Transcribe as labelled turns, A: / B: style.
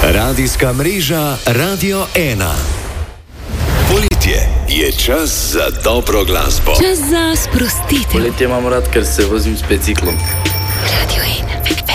A: Radijska mreža Radio 1. Poletje je čas za dobro glasbo.
B: Čas za sprostitev.
C: Poletje imam rad, ker se vozim s biciklom.